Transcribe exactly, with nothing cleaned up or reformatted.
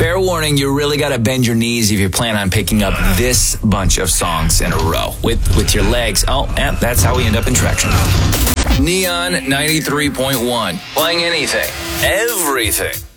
Fair warning, you really got to bend your knees if you plan on picking up this bunch of songs in a row. With with your legs, oh, yeah, that's how we end up in traction. Neon ninety-three point one. Playing anything, everything.